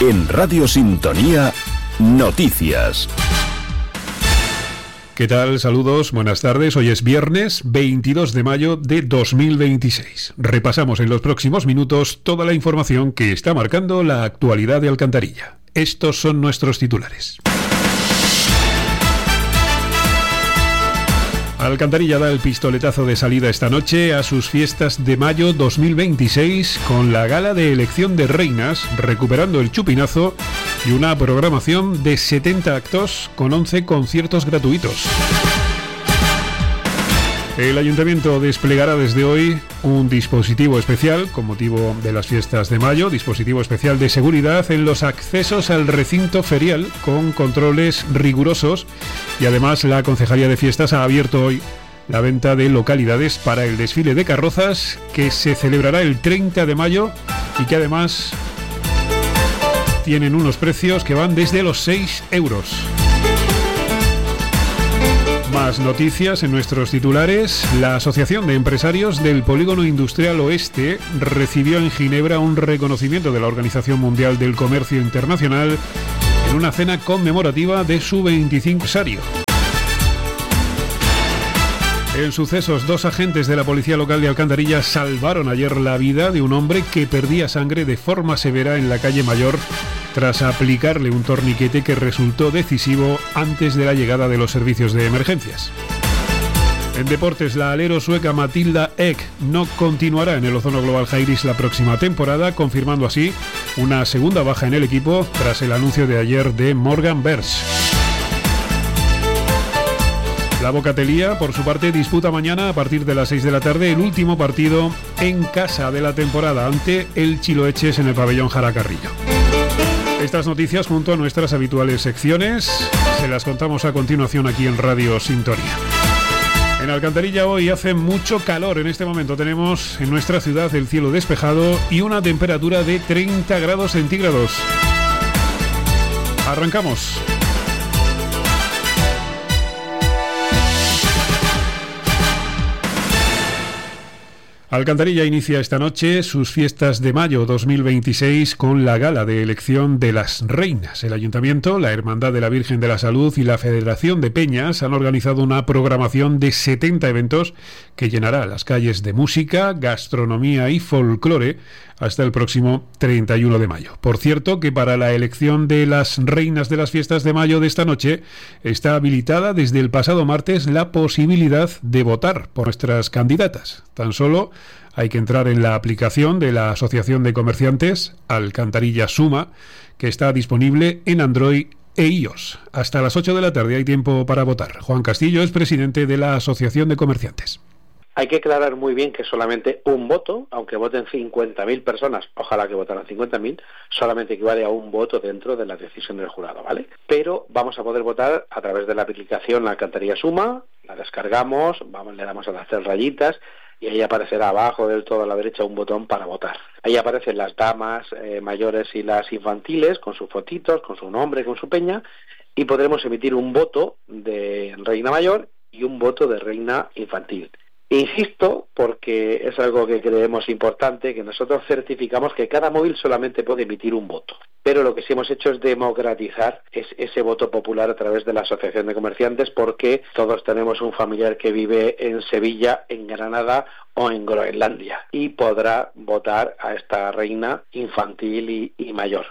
En Radio Sintonía, noticias. ¿Qué tal? Saludos, buenas tardes. Hoy es viernes 22 de mayo de 2026. Repasamos en los próximos minutos toda la información que está marcando la actualidad de Alcantarilla. Estos son nuestros titulares. Alcantarilla da el pistoletazo de salida esta noche a sus fiestas de mayo 2026 con la gala de elección de reinas, recuperando el chupinazo y una programación de 70 actos con 11 conciertos gratuitos. El Ayuntamiento desplegará desde hoy un dispositivo especial con motivo de las fiestas de mayo, dispositivo especial de seguridad en los accesos al recinto ferial con controles rigurosos, y además la Concejalía de Fiestas ha abierto hoy la venta de localidades para el desfile de carrozas que se celebrará el 30 de mayo y que además tienen unos precios que van desde los 6 euros. Más noticias en nuestros titulares. La Asociación de Empresarios del Polígono Industrial Oeste recibió en Ginebra un reconocimiento de la Organización Mundial del Comercio Internacional en una cena conmemorativa de su 25 aniversario. En sucesos, 2 agentes de la Policía Local de Alcantarilla salvaron ayer la vida de un hombre que perdía sangre de forma severa en la calle Mayor tras aplicarle un torniquete que resultó decisivo antes de la llegada de los servicios de emergencias. En deportes, la alero sueca Matilda Ek no continuará en el Ozono Global Jairis la próxima temporada, confirmando así una segunda baja en el equipo tras el anuncio de ayer de Morgan Bergs. La Bocatelía, por su parte, disputa mañana a partir de las 6 de la tarde el último partido en casa de la temporada ante el Chiloeches en el pabellón Jara Carrillo. Estas noticias junto a nuestras habituales secciones se las contamos a continuación aquí en Radio Sintonía. En Alcantarilla hoy hace mucho calor. En este momento tenemos en nuestra ciudad el cielo despejado y una temperatura de 30 grados centígrados. Arrancamos. Alcantarilla inicia esta noche sus fiestas de mayo 2026 con la gala de elección de las reinas. El Ayuntamiento, la Hermandad de la Virgen de la Salud y la Federación de Peñas han organizado una programación de 70 eventos que llenará las calles de música, gastronomía y folclore hasta el próximo 31 de mayo. Por cierto, que para la elección de las reinas de las fiestas de mayo de esta noche está habilitada desde el pasado martes la posibilidad de votar por nuestras candidatas. Tan solo hay que entrar en la aplicación de la Asociación de Comerciantes, Alcantarilla Suma, que está disponible en Android e iOS. Hasta las 8 de la tarde hay tiempo para votar. Juan Castillo es presidente de la Asociación de Comerciantes. Hay que aclarar muy bien que solamente un voto, aunque voten 50.000 personas, ojalá que votaran 50.000, solamente equivale a un voto dentro de la decisión del jurado, ¿vale? Pero vamos a poder votar a través de la aplicación La Alcantarilla Suma, la descargamos, le damos a las 3 rayitas y ahí aparecerá abajo del todo a la derecha un botón para votar. Ahí aparecen las damas mayores y las infantiles con sus fotitos, con su nombre, con su peña, y podremos emitir un voto de reina mayor y un voto de reina infantil. Insisto, porque es algo que creemos importante, que nosotros certificamos que cada móvil solamente puede emitir un voto. Pero lo que sí hemos hecho es democratizar ese voto popular a través de la Asociación de Comerciantes, porque todos tenemos un familiar que vive en Sevilla, en Granada o en Groenlandia y podrá votar a esta reina infantil y mayor.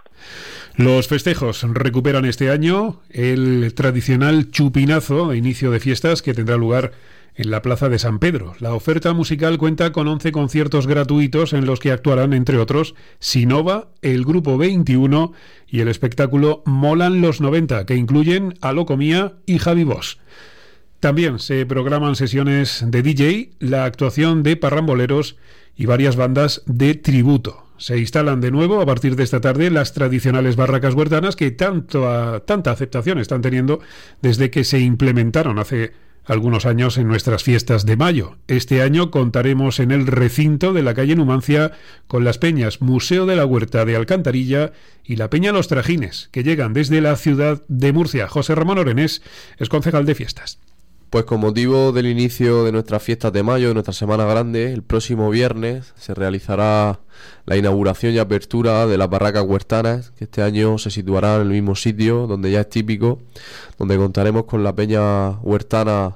Los festejos recuperan este año el tradicional chupinazo de inicio de fiestas que tendrá lugar en la Plaza de San Pedro. La oferta musical cuenta con 11 conciertos gratuitos en los que actuarán, entre otros, Sinova, el Grupo 21 y el espectáculo Molan los 90, que incluyen a Locomía y Javi Bosch. También se programan sesiones de DJ, la actuación de parramboleros y varias bandas de tributo. Se instalan de nuevo a partir de esta tarde las tradicionales barracas huertanas que tanta aceptación están teniendo desde que se implementaron hace algunos años en nuestras fiestas de mayo. Este año contaremos en el recinto de la calle Numancia con las peñas Museo de la Huerta de Alcantarilla y la Peña Los Trajines, que llegan desde la ciudad de Murcia. José Ramón Orenés es concejal de fiestas. Pues con motivo del inicio de nuestras fiestas de mayo, de nuestra Semana Grande, el próximo viernes se realizará la inauguración y apertura de las barracas huertanas, que este año se situará en el mismo sitio donde ya es típico, donde contaremos con la peña huertana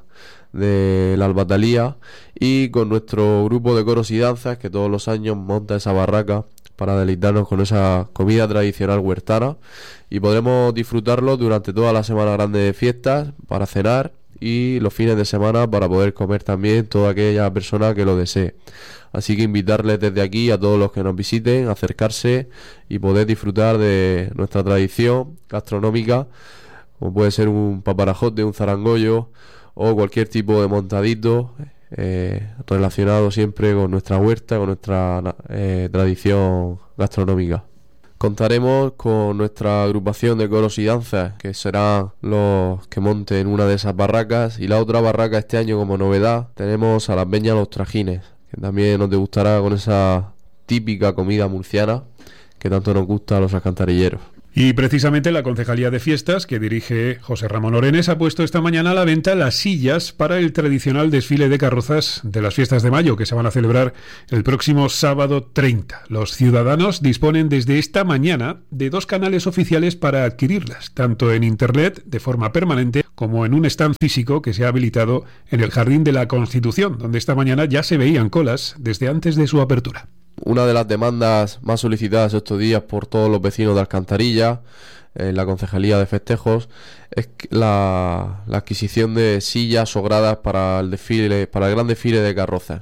de la Albatalía y con nuestro grupo de coros y danzas que todos los años monta esa barraca para deleitarnos con esa comida tradicional huertana, y podremos disfrutarlo durante toda la Semana Grande de fiestas para cenar y los fines de semana para poder comer también toda aquella persona que lo desee. Así que invitarles desde aquí a todos los que nos visiten a acercarse y poder disfrutar de nuestra tradición gastronómica, como puede ser un paparajote, un zarangollo o cualquier tipo de montadito relacionado siempre con nuestra huerta, con nuestra tradición gastronómica. Contaremos con nuestra agrupación de coros y danzas, que serán los que monten una de esas barracas, y la otra barraca este año, como novedad, tenemos a la peña Los Trajines, que también nos degustará con esa típica comida murciana que tanto nos gusta a los alcantarilleros. Y precisamente la Concejalía de Fiestas, que dirige José Ramón Orenes, ha puesto esta mañana a la venta las sillas para el tradicional desfile de carrozas de las fiestas de mayo, que se van a celebrar el próximo sábado 30. Los ciudadanos disponen desde esta mañana de 2 canales oficiales para adquirirlas, tanto en Internet de forma permanente como en un stand físico que se ha habilitado en el Jardín de la Constitución, donde esta mañana ya se veían colas desde antes de su apertura. Una de las demandas más solicitadas estos días por todos los vecinos de Alcantarilla, en la Concejalía de Festejos, es la adquisición de sillas o gradas para el desfile, para el gran desfile de carrozas.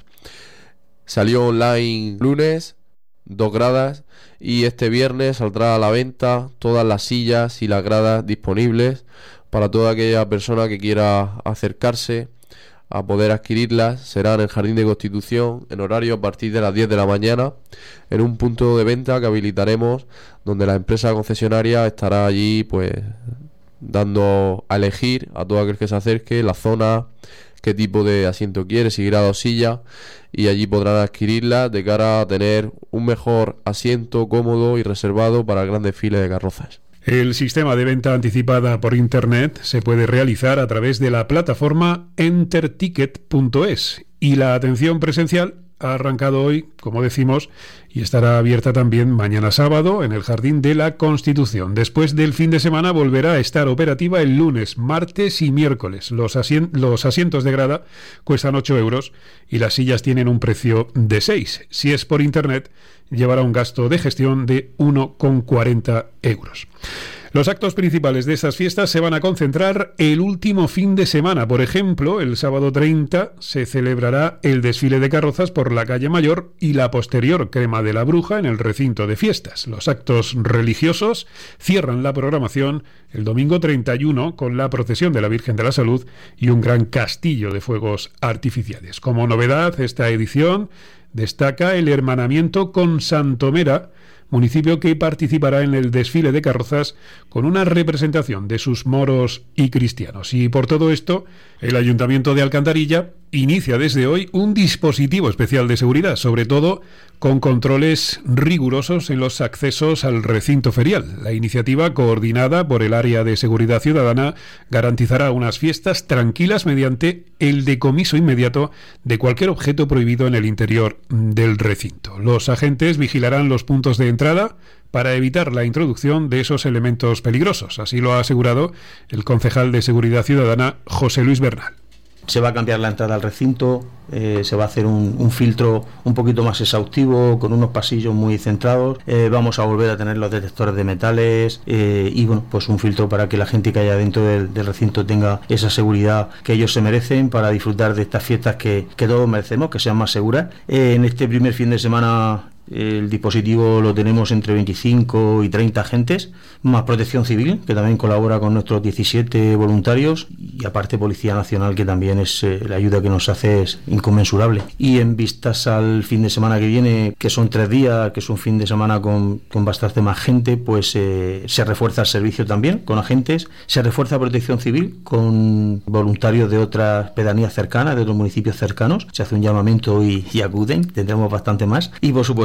Salió online lunes 2 gradas y este viernes saldrá a la venta todas las sillas y las gradas disponibles para toda aquella persona que quiera acercarse a poder adquirirlas. Será en el Jardín de Constitución, en horario a partir de las 10 de la mañana, en un punto de venta que habilitaremos, donde la empresa concesionaria estará allí pues dando a elegir a todo aquel que se acerque la zona, qué tipo de asiento quiere, si grada o silla, y allí podrán adquirirlas de cara a tener un mejor asiento cómodo y reservado para el gran desfile de carrozas. El sistema de venta anticipada por Internet se puede realizar a través de la plataforma enterticket.es, y la atención presencial ha arrancado hoy, como decimos, y estará abierta también mañana sábado en el Jardín de la Constitución. Después del fin de semana volverá a estar operativa el lunes, martes y miércoles. Los asientos de grada cuestan 8 euros y las sillas tienen un precio de 6. Si es por Internet, llevará un gasto de gestión de 1,40 euros. Los actos principales de estas fiestas se van a concentrar el último fin de semana. Por ejemplo, el sábado 30 se celebrará el desfile de carrozas por la calle Mayor y la posterior crema de la bruja en el recinto de fiestas. Los actos religiosos cierran la programación el domingo 31 con la procesión de la Virgen de la Salud y un gran castillo de fuegos artificiales. Como novedad, esta edición destaca el hermanamiento con Santomera, municipio que participará en el desfile de carrozas con una representación de sus moros y cristianos. Y por todo esto, el Ayuntamiento de Alcantarilla inicia desde hoy un dispositivo especial de seguridad, sobre todo con controles rigurosos en los accesos al recinto ferial. La iniciativa, coordinada por el Área de Seguridad Ciudadana, garantizará unas fiestas tranquilas mediante el decomiso inmediato de cualquier objeto prohibido en el interior del recinto. Los agentes vigilarán los puntos de entrada para evitar la introducción de esos elementos peligrosos. Así lo ha asegurado el concejal de Seguridad Ciudadana, José Luis Bernal. Se va a cambiar la entrada al recinto, se va a hacer un filtro un poquito más exhaustivo, con unos pasillos muy centrados, vamos a volver a tener los detectores de metales y bueno, pues un filtro para que la gente que haya dentro del recinto tenga esa seguridad que ellos se merecen para disfrutar de estas fiestas que todos merecemos, que sean más seguras. En este primer fin de semana el dispositivo lo tenemos entre 25 y 30 agentes, más Protección Civil, que también colabora con nuestros 17 voluntarios, y aparte Policía Nacional, que también es la ayuda que nos hace es inconmensurable. Y en vistas al fin de semana que viene, que son 3 días, que es un fin de semana con bastante más gente, pues se refuerza el servicio también con agentes, se refuerza Protección Civil con voluntarios de otras pedanías cercanas, de otros municipios cercanos, se hace un llamamiento y acuden, tendremos bastante más, y por supuesto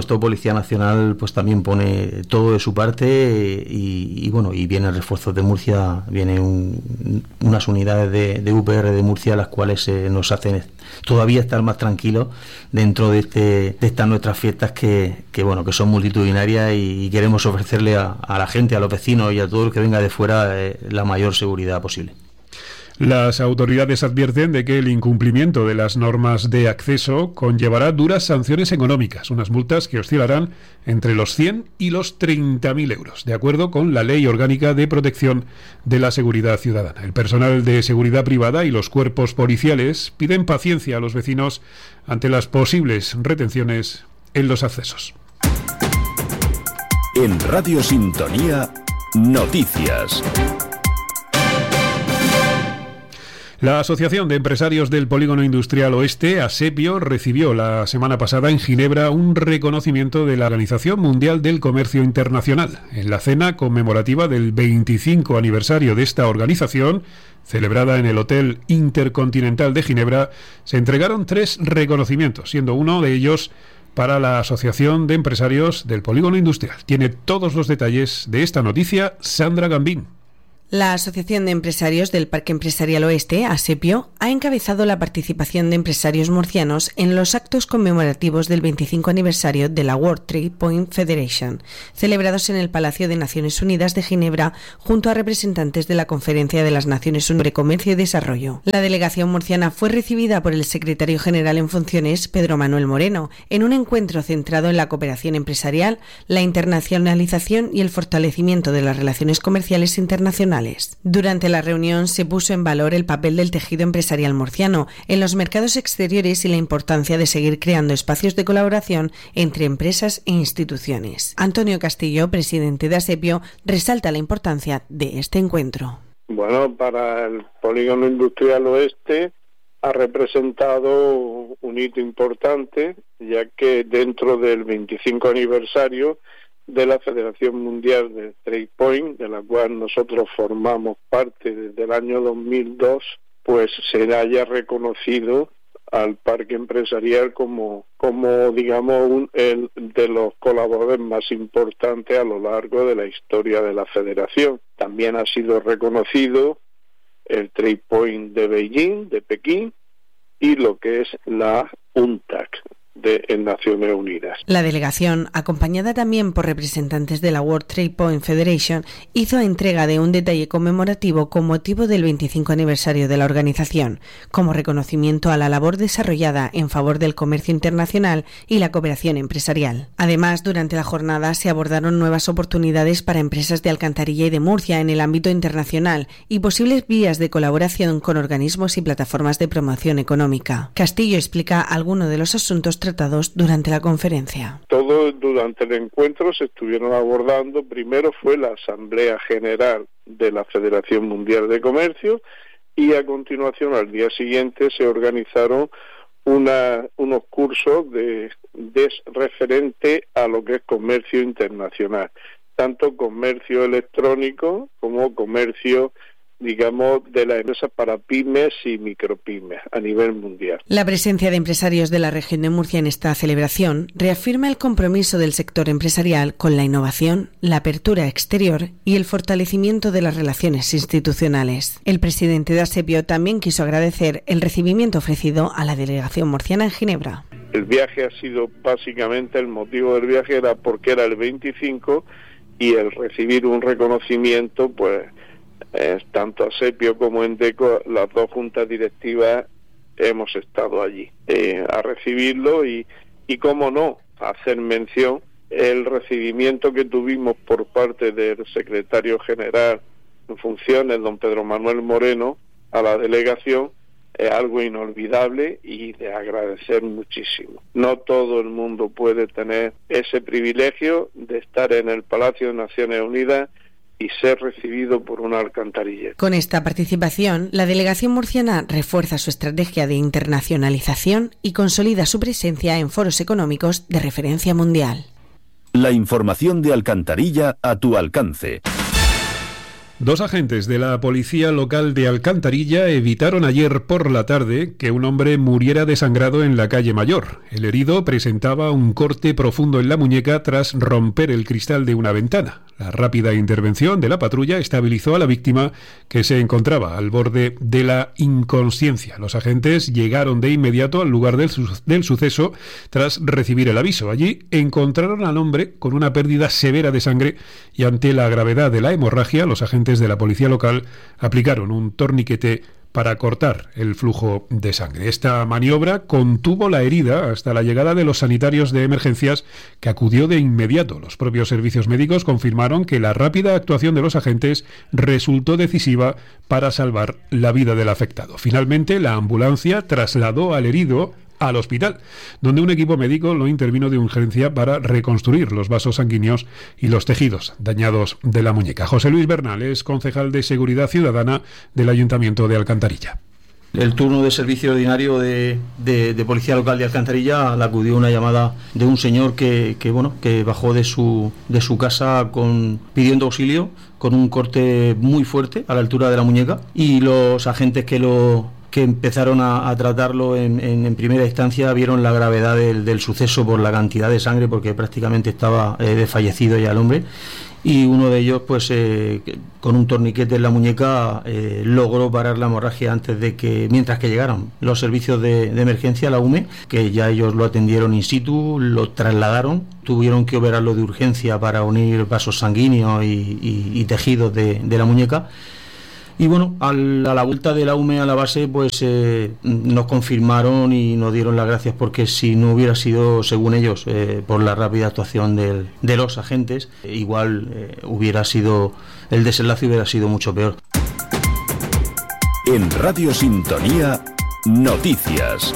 Cuerpo de Policía Nacional pues también pone todo de su parte y vienen refuerzos de Murcia, vienen unas unidades de UPR de Murcia, las cuales nos hacen todavía estar más tranquilos dentro de estas nuestras fiestas que son multitudinarias y queremos ofrecerle a la gente, a los vecinos y a todo el que venga de fuera la mayor seguridad posible. Las autoridades advierten de que el incumplimiento de las normas de acceso conllevará duras sanciones económicas, unas multas que oscilarán entre los 100 y los 30.000 euros, de acuerdo con la Ley Orgánica de Protección de la Seguridad Ciudadana. El personal de seguridad privada y los cuerpos policiales piden paciencia a los vecinos ante las posibles retenciones en los accesos. En Radio Sintonía, noticias. La Asociación de Empresarios del Polígono Industrial Oeste, ASEPIO, recibió la semana pasada en Ginebra un reconocimiento de la Organización Mundial del Comercio Internacional. En la cena conmemorativa del 25 aniversario de esta organización, celebrada en el Hotel Intercontinental de Ginebra, se entregaron 3 reconocimientos, siendo uno de ellos para la Asociación de Empresarios del Polígono Industrial. Tiene todos los detalles de esta noticia Sandra Gambín. La Asociación de Empresarios del Parque Empresarial Oeste, ASEPIO, ha encabezado la participación de empresarios murcianos en los actos conmemorativos del 25 aniversario de la World Trade Point Federation, celebrados en el Palacio de Naciones Unidas de Ginebra junto a representantes de la Conferencia de las Naciones Unidas sobre Comercio y Desarrollo. La delegación murciana fue recibida por el secretario general en funciones, Pedro Manuel Moreno, en un encuentro centrado en la cooperación empresarial, la internacionalización y el fortalecimiento de las relaciones comerciales internacionales. Durante la reunión se puso en valor el papel del tejido empresarial murciano en los mercados exteriores y la importancia de seguir creando espacios de colaboración entre empresas e instituciones. Antonio Castillo, presidente de ASEPIO, resalta la importancia de este encuentro. Bueno, para el Polígono Industrial Oeste ha representado un hito importante, ya que dentro del 25 aniversario de la Federación Mundial de Trade Point, de la cual nosotros formamos parte desde el año 2002, pues se haya reconocido al parque empresarial como digamos, el de los colaboradores más importantes a lo largo de la historia de la Federación. También ha sido reconocido el Trade Point de Beijing, de Pekín, y lo que es la UNTAC, en Naciones Unidas. La delegación, acompañada también por representantes de la World Trade Point Federation, hizo entrega de un detalle conmemorativo con motivo del 25 aniversario de la organización, como reconocimiento a la labor desarrollada en favor del comercio internacional y la cooperación empresarial. Además, durante la jornada se abordaron nuevas oportunidades para empresas de Alcantarilla y de Murcia en el ámbito internacional y posibles vías de colaboración con organismos y plataformas de promoción económica. Castillo explica algunos de los asuntos tratados durante la conferencia. Todo durante el encuentro se estuvieron abordando. Primero fue la Asamblea General de la Federación Mundial de Comercio y a continuación, al día siguiente, se organizaron unos cursos de referente a lo que es comercio internacional, tanto comercio electrónico como comercio, digamos, de la empresa para pymes y micropymes a nivel mundial. La presencia de empresarios de la región de Murcia en esta celebración reafirma el compromiso del sector empresarial con la innovación, la apertura exterior y el fortalecimiento de las relaciones institucionales. El presidente de ASEPIO también quiso agradecer el recibimiento ofrecido a la delegación murciana en Ginebra. El viaje ha sido básicamente, el motivo del viaje era porque era el 25 y el recibir un reconocimiento, pues tanto ASEPIO como ENDECO, las dos juntas directivas, hemos estado allí a recibirlo y cómo no, hacer mención el recibimiento que tuvimos por parte del secretario general en funciones, don Pedro Manuel Moreno, a la delegación. Es algo inolvidable y de agradecer muchísimo. No todo el mundo puede tener ese privilegio de estar en el Palacio de Naciones Unidas y ser recibido por una alcantarilla. Con esta participación, la delegación murciana refuerza su estrategia de internacionalización y consolida su presencia en foros económicos de referencia mundial. La información de Alcantarilla a tu alcance. Dos agentes de la policía local de Alcantarilla evitaron ayer por la tarde que un hombre muriera desangrado en la calle Mayor. El herido presentaba un corte profundo en la muñeca tras romper el cristal de una ventana. La rápida intervención de la patrulla estabilizó a la víctima, que se encontraba al borde de la inconsciencia. Los agentes llegaron de inmediato al lugar del suceso tras recibir el aviso. Allí encontraron al hombre con una pérdida severa de sangre y ante la gravedad de la hemorragia, los agentes de la policía local aplicaron un torniquete para cortar el flujo de sangre. Esta maniobra contuvo la herida hasta la llegada de los sanitarios de emergencias, que acudió de inmediato. Los propios servicios médicos confirmaron que la rápida actuación de los agentes resultó decisiva para salvar la vida del afectado. Finalmente, la ambulancia trasladó al herido al hospital, donde un equipo médico lo intervino de urgencia para reconstruir los vasos sanguíneos y los tejidos dañados de la muñeca. José Luis Bernal es concejal de Seguridad Ciudadana del Ayuntamiento de Alcantarilla. El turno de servicio ordinario de Policía Local de Alcantarilla le acudió una llamada de un señor que bajó de su casa pidiendo auxilio con un corte muy fuerte a la altura de la muñeca, y los agentes que empezaron a tratarlo en primera instancia vieron la gravedad del suceso por la cantidad de sangre, porque prácticamente estaba desfallecido ya el hombre, y uno de ellos con un torniquete en la muñeca logró parar la hemorragia mientras que llegaron los servicios de emergencia, la UME, que ya ellos lo atendieron in situ, lo trasladaron, tuvieron que operarlo de urgencia para unir vasos sanguíneos y tejidos de la muñeca. Y bueno, a la vuelta de la UME a la base, nos confirmaron y nos dieron las gracias, porque si no hubiera sido, según ellos, por la rápida actuación de los agentes, igual el desenlace hubiera sido mucho peor. En Radio Sintonía, noticias.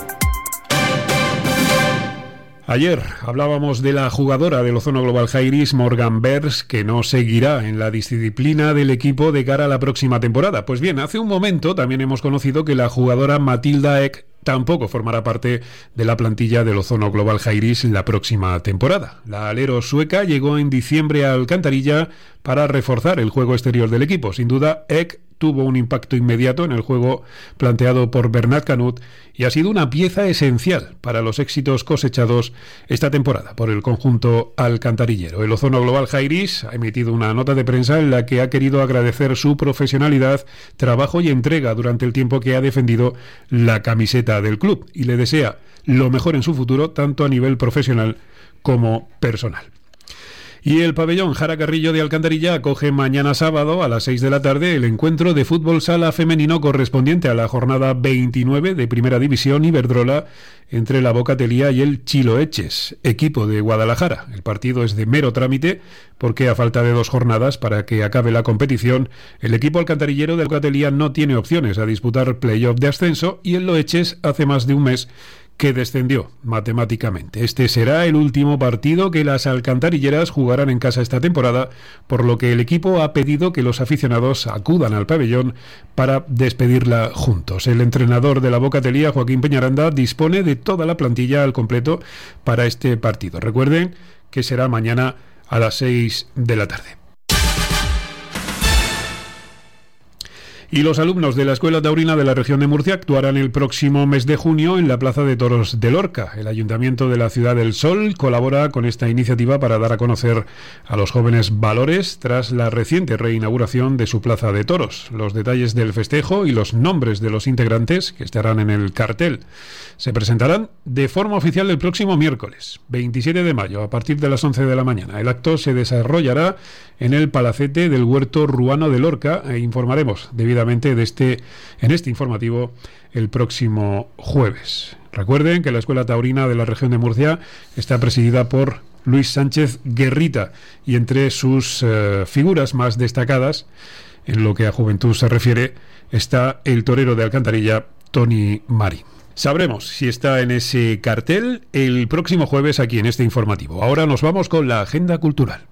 Ayer hablábamos de la jugadora del Ozono Global Jairis, Morgan Bers, que no seguirá en la disciplina del equipo de cara a la próxima temporada. Pues bien, hace un momento también hemos conocido que la jugadora Matilda Ek tampoco formará parte de la plantilla del Ozono Global Jairis la próxima temporada. La alero sueca llegó en diciembre a Alcantarilla para reforzar el juego exterior del equipo. Sin duda, Ek tuvo un impacto inmediato en el juego planteado por Bernat Canut y ha sido una pieza esencial para los éxitos cosechados esta temporada por el conjunto alcantarillero. El Ozono Global Jairis ha emitido una nota de prensa en la que ha querido agradecer su profesionalidad, trabajo y entrega durante el tiempo que ha defendido la camiseta del club, y le desea lo mejor en su futuro, tanto a nivel profesional como personal. Y el pabellón Jara Carrillo de Alcantarilla acoge mañana sábado a las 6 de la tarde el encuentro de fútbol sala femenino correspondiente a la jornada 29 de Primera División Iberdrola entre la Bocatelía y el Chiloeches, equipo de Guadalajara. El partido es de mero trámite porque, a falta de 2 jornadas para que acabe la competición, el equipo alcantarillero de Bocatelía no tiene opciones a disputar playoff de ascenso, y el Loeches hace más de un mes que descendió matemáticamente. Este será el último partido que las alcantarilleras jugarán en casa esta temporada, por lo que el equipo ha pedido que los aficionados acudan al pabellón para despedirla juntos. El entrenador de la Bocatelía, Joaquín Peñaranda, dispone de toda la plantilla al completo para este partido. Recuerden que será mañana a las 6 de la tarde. Y los alumnos de la Escuela Taurina de la región de Murcia actuarán el próximo mes de junio en la Plaza de Toros de Lorca. El Ayuntamiento de la Ciudad del Sol colabora con esta iniciativa para dar a conocer a los jóvenes valores tras la reciente reinauguración de su Plaza de Toros. Los detalles del festejo y los nombres de los integrantes que estarán en el cartel se presentarán de forma oficial el próximo miércoles 27 de mayo a partir de las 11 de la mañana. El acto se desarrollará en el Palacete del Huerto Ruano de Lorca e informaremos debidamente en este informativo el próximo jueves. Recuerden que la Escuela Taurina de la región de Murcia está presidida por Luis Sánchez Guerrita, y entre sus figuras más destacadas en lo que a juventud se refiere está el torero de Alcantarilla, Tony Marín. Sabremos si está en ese cartel el próximo jueves aquí en este informativo. Ahora nos vamos con la agenda cultural.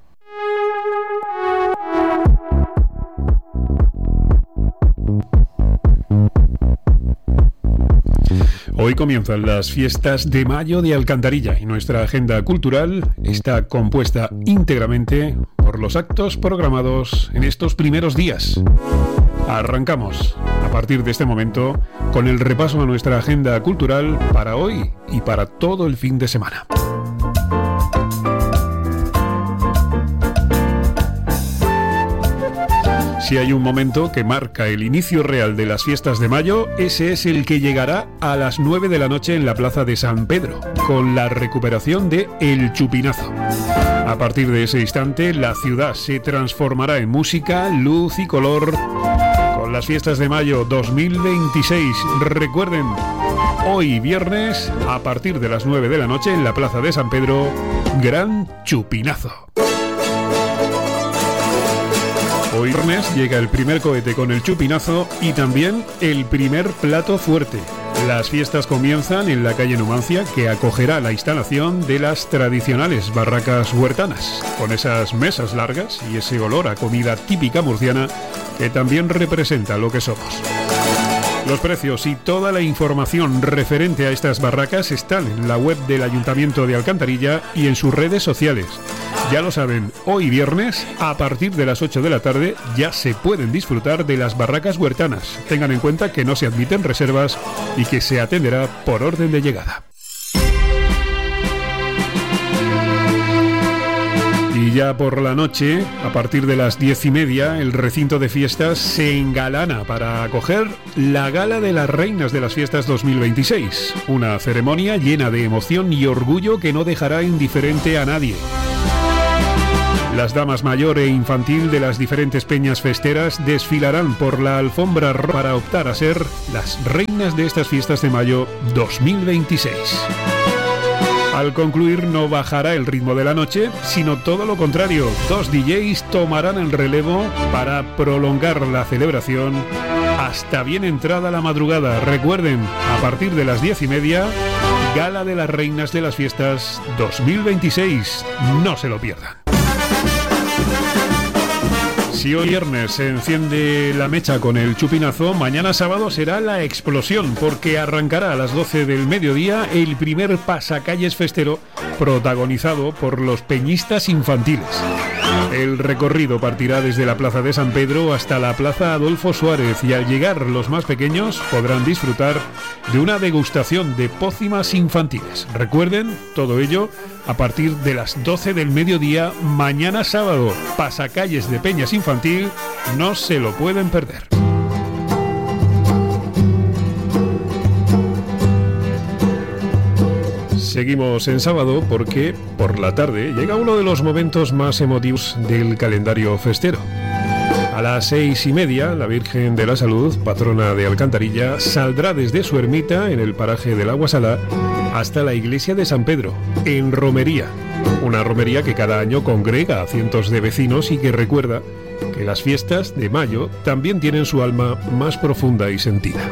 Hoy comienzan las fiestas de mayo de Alcantarilla y nuestra agenda cultural está compuesta íntegramente por los actos programados en estos primeros días. Arrancamos a partir de este momento con el repaso a nuestra agenda cultural para hoy y para todo el fin de semana. Si hay un momento que marca el inicio real de las fiestas de mayo, ese es el que llegará a las 9 de la noche en la plaza de San Pedro, con la recuperación de El Chupinazo. A partir de ese instante, la ciudad se transformará en música, luz y color con las fiestas de mayo 2026. Recuerden, hoy viernes, a partir de las 9 de la noche en la plaza de San Pedro, Gran Chupinazo. Hoy viernes llega el primer cohete con el chupinazo y también el primer plato fuerte. Las fiestas comienzan en la calle Numancia, que acogerá la instalación de las tradicionales barracas huertanas, con esas mesas largas y ese olor a comida típica murciana que también representa lo que somos. Los precios y toda la información referente a estas barracas están en la web del Ayuntamiento de Alcantarilla y en sus redes sociales. Ya lo saben, hoy viernes, a partir de las 8 de la tarde, ya se pueden disfrutar de las barracas huertanas. Tengan en cuenta que no se admiten reservas y que se atenderá por orden de llegada. Y ya por la noche, a partir de las 10:30, el recinto de fiestas se engalana para acoger la Gala de las Reinas de las Fiestas 2026. Una ceremonia llena de emoción y orgullo que no dejará indiferente a nadie. Las damas mayor e infantil de las diferentes peñas festeras desfilarán por la alfombra roja para optar a ser las reinas de estas fiestas de mayo 2026. Al concluir no bajará el ritmo de la noche, sino todo lo contrario. 2 DJs tomarán el relevo para prolongar la celebración hasta bien entrada la madrugada. Recuerden, a partir de las 10:30, Gala de las Reinas de las Fiestas 2026. No se lo pierdan. Si hoy viernes se enciende la mecha con el chupinazo, mañana sábado será la explosión, porque arrancará a las 12 del mediodía el primer pasacalles festero protagonizado por los peñistas infantiles. El recorrido partirá desde la plaza de San Pedro hasta la plaza Adolfo Suárez y al llegar los más pequeños podrán disfrutar de una degustación de pócimas infantiles. Recuerden, todo ello a partir de las 12 del mediodía mañana sábado. Pasacalles de Peñas Infantil, no se lo pueden perder. Seguimos en sábado porque por la tarde llega uno de los momentos más emotivos del calendario festero. A las 6:30, la Virgen de la Salud, patrona de Alcantarilla, saldrá desde su ermita en el paraje del Agua Salá hasta la iglesia de San Pedro, en romería. Una romería que cada año congrega a cientos de vecinos y que recuerda que las fiestas de mayo también tienen su alma más profunda y sentida.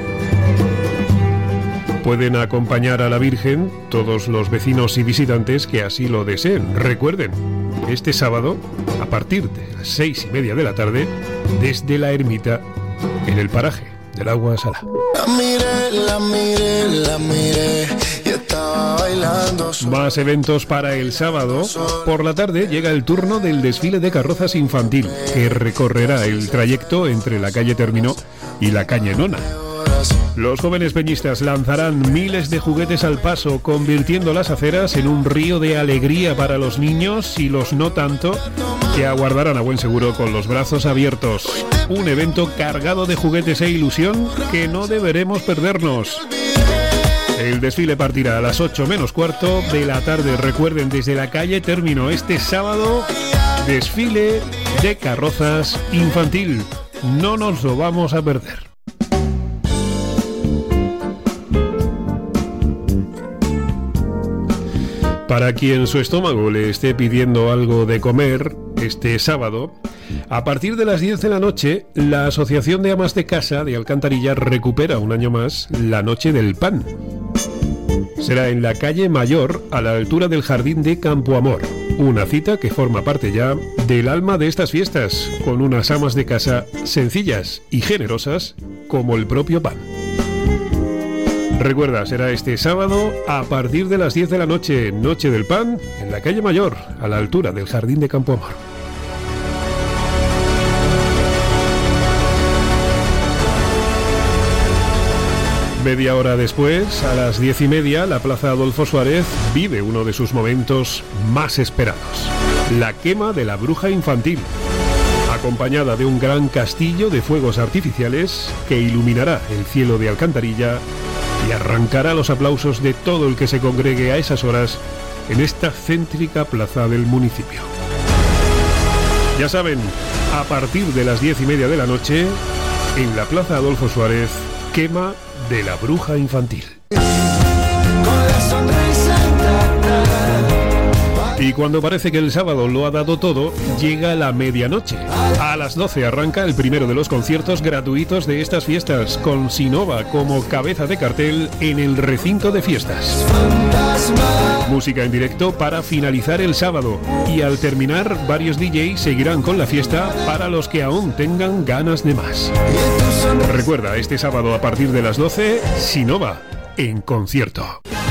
Pueden acompañar a la Virgen todos los vecinos y visitantes que así lo deseen. Recuerden, este sábado, a partir de las 6:30 de la tarde, desde la ermita, en el paraje del Agua Salá. La miré, y estaba bailando. Más eventos para el sábado. Por la tarde llega el turno del desfile de carrozas infantil, que recorrerá el trayecto entre la calle Terminó y la calle Nona. Los jóvenes peñistas lanzarán miles de juguetes al paso, convirtiendo las aceras en un río de alegría para los niños y los no tanto, que aguardarán a buen seguro con los brazos abiertos. Un evento cargado de juguetes e ilusión que no deberemos perdernos. El desfile partirá a las 8 menos cuarto de la tarde. Recuerden, desde la calle Terminó este sábado, desfile de carrozas infantil. No nos lo vamos a perder. Para quien su estómago le esté pidiendo algo de comer, este sábado, a partir de las 10 de la noche, la Asociación de Amas de Casa de Alcantarilla recupera un año más la Noche del Pan. Será en la calle Mayor, a la altura del Jardín de Campoamor. Una cita que forma parte ya del alma de estas fiestas, con unas amas de casa sencillas y generosas como el propio pan. Recuerda, será este sábado a partir de las 10 de la noche, Noche del Pan, en la calle Mayor, a la altura del Jardín de Campoamor. Media hora después, a las 10:30, la Plaza Adolfo Suárez vive uno de sus momentos más esperados: la quema de la bruja infantil, acompañada de un gran castillo de fuegos artificiales que iluminará el cielo de Alcantarilla y arrancará los aplausos de todo el que se congregue a esas horas en esta céntrica plaza del municipio. Ya saben, a partir de las 10:30 de la noche, en la Plaza Adolfo Suárez, quema de la bruja infantil. Y cuando parece que el sábado lo ha dado todo, llega la medianoche. A las 12 arranca el primero de los conciertos gratuitos de estas fiestas, con Sinova como cabeza de cartel en el recinto de fiestas. Música en directo para finalizar el sábado, y al terminar varios DJs seguirán con la fiesta para los que aún tengan ganas de más. Recuerda, este sábado a partir de las 12, Sinova en concierto.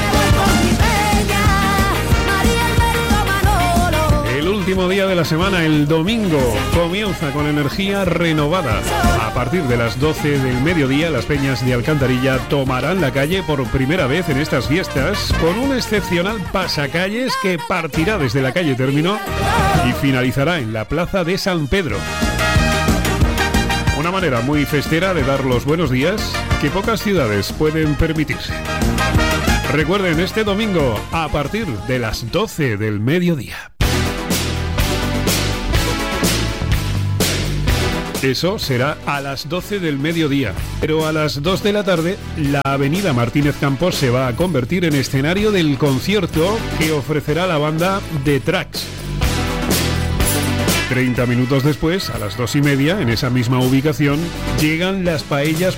Último día de la semana, el domingo, comienza con energía renovada. A partir de las 12 del mediodía, las peñas de Alcantarilla tomarán la calle por primera vez en estas fiestas, con un excepcional pasacalles que partirá desde la calle Término y finalizará en la plaza de San Pedro. Una manera muy festera de dar los buenos días que pocas ciudades pueden permitirse. Recuerden, este domingo, a partir de las 12 del mediodía. Eso será a las 12 del mediodía, pero a las 2 de la tarde la avenida Martínez Campos se va a convertir en escenario del concierto que ofrecerá la banda The Tracks. 30 minutos después, a las 2:30, en esa misma ubicación, llegan las paellas